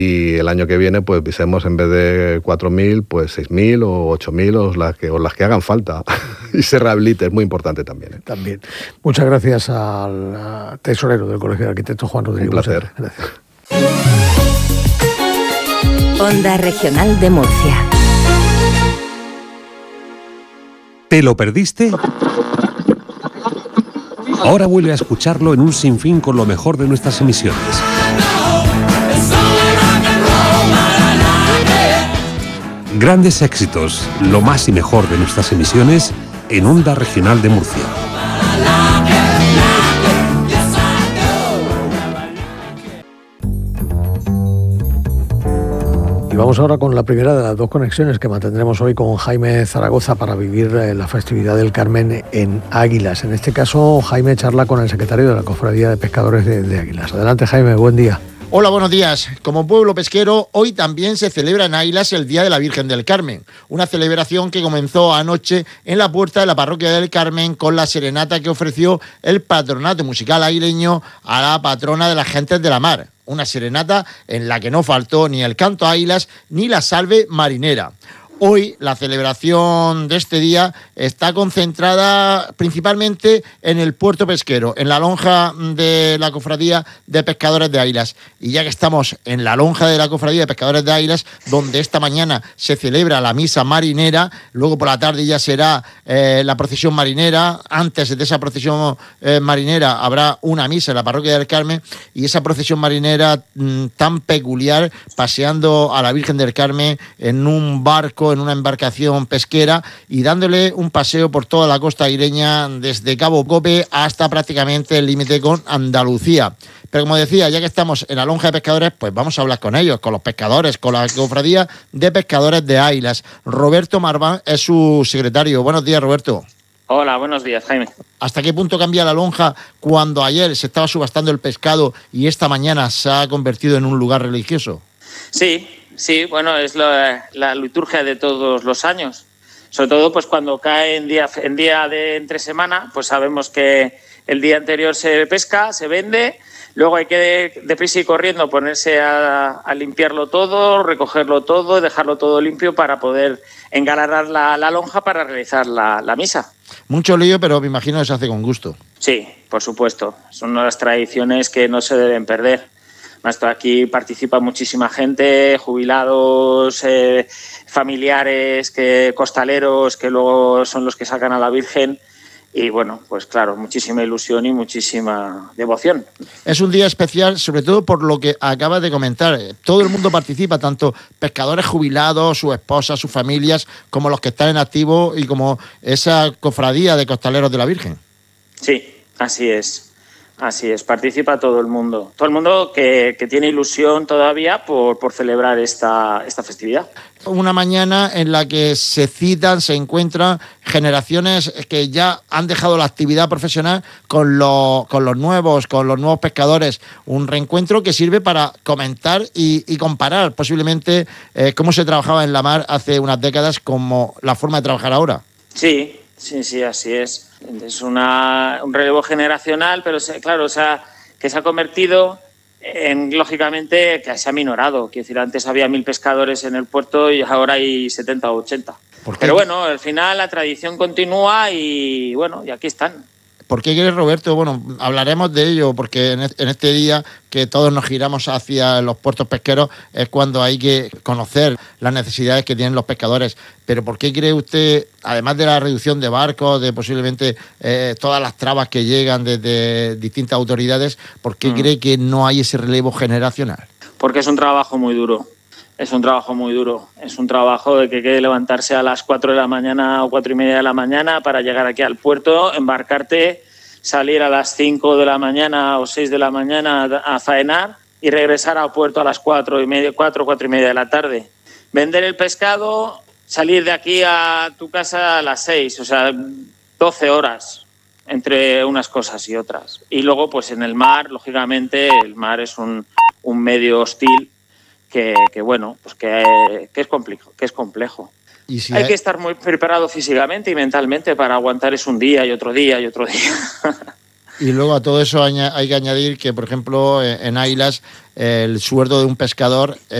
y el año que viene pues pisemos en vez de 4.000, pues 6.000 o 8.000 o las que hagan falta y se rehabilite, es muy importante también. También. Muchas gracias al tesorero del Colegio de Arquitectos, Juan Rodríguez. Un placer. Gracias. Onda Regional de Murcia. ¿Te lo perdiste? Ahora vuelve a escucharlo en un sinfín con lo mejor de nuestras emisiones. Grandes éxitos, lo más y mejor de nuestras emisiones en Onda Regional de Murcia. Y vamos ahora con la primera de las dos conexiones que mantendremos hoy con Jaime Zaragoza para vivir la festividad del Carmen en Águilas. En este caso, Jaime charla con el secretario de la Cofradía de Pescadores de Águilas. Adelante, Jaime, buen día. Hola, buenos días. Como pueblo pesquero, hoy también se celebra en Águilas el Día de la Virgen del Carmen, una celebración que comenzó anoche en la puerta de la Parroquia del Carmen con la serenata que ofreció el Patronato Musical Aguileño a la patrona de las gentes de la mar. Una serenata en la que no faltó ni el canto a Águilas ni la salve marinera. Hoy la celebración de este día está concentrada principalmente en el puerto pesquero, en la lonja de la Cofradía de Pescadores de Águilas. Y ya que estamos en la lonja de la Cofradía de Pescadores de Águilas, donde esta mañana se celebra la misa marinera, luego por la tarde ya será la procesión marinera. Antes de esa procesión marinera habrá una misa en la Parroquia del Carmen, y esa procesión marinera tan peculiar, paseando a la Virgen del Carmen en un barco, en una embarcación pesquera, y dándole un paseo por toda la costa aguileña desde Cabo Cope hasta prácticamente el límite con Andalucía. Pero como decía, ya que estamos en la lonja de pescadores, pues vamos a hablar con ellos, con los pescadores, con la Cofradía de Pescadores de Águilas. Roberto Marván es su secretario. Buenos días, Roberto. Hola, buenos días, Jaime. ¿Hasta qué punto cambia la lonja cuando ayer se estaba subastando el pescado y esta mañana se ha convertido en un lugar religioso? Sí, bueno, es la liturgia de todos los años. Sobre todo pues cuando cae en día de entre semana, pues sabemos que el día anterior se pesca, se vende, luego hay que deprisa y corriendo ponerse a limpiarlo todo, recogerlo todo, dejarlo todo limpio para poder engalanar la lonja para realizar la misa. Mucho lío, pero me imagino que se hace con gusto. Sí, por supuesto. Son unas tradiciones que no se deben perder. Aquí participa muchísima gente, jubilados, familiares, costaleros, que luego son los que sacan a la Virgen. Y bueno, pues claro, muchísima ilusión y muchísima devoción. Es un día especial, sobre todo por lo que acabas de comentar. Todo el mundo participa, tanto pescadores jubilados, sus esposas, sus familias, como los que están en activo y como esa cofradía de costaleros de la Virgen. Sí, así es. Así es, participa todo el mundo. Todo el mundo que tiene ilusión todavía por celebrar esta festividad. Una mañana en la que se citan, se encuentran generaciones que ya han dejado la actividad profesional con los nuevos pescadores. Un reencuentro que sirve para comentar y comparar posiblemente cómo se trabajaba en la mar hace unas décadas como la forma de trabajar ahora. Sí, así es. Es un relevo generacional, pero claro, que se ha convertido en, lógicamente, que se ha minorado. Quiero decir, antes había 1.000 pescadores en el puerto y ahora hay 70 o 80. Pero bueno, al final la tradición continúa y bueno, y aquí están. ¿Por qué crees, Roberto? Bueno, hablaremos de ello, porque en este día que todos nos giramos hacia los puertos pesqueros es cuando hay que conocer las necesidades que tienen los pescadores. Pero ¿por qué cree usted, además de la reducción de barcos, de posiblemente todas las trabas que llegan desde distintas autoridades, por qué cree que no hay ese relevo generacional? Porque es un trabajo muy duro. Es un trabajo muy duro. Es un trabajo de que hay que levantarse a las 4 de la mañana o 4:30 de la mañana para llegar aquí al puerto, embarcarte, salir a las 5 de la mañana o 6 de la mañana a faenar y regresar al puerto a las 4:30 de la tarde. Vender el pescado, salir de aquí a tu casa a las 6, o sea, 12 horas entre unas cosas y otras. Y luego, pues en el mar, lógicamente, el mar es un medio hostil que bueno, pues que es complejo. ¿Y si hay que estar muy preparado físicamente y mentalmente para aguantar un día y otro día y otro día. Y luego a todo eso hay que añadir que, por ejemplo, en Águilas, el sueldo de un pescador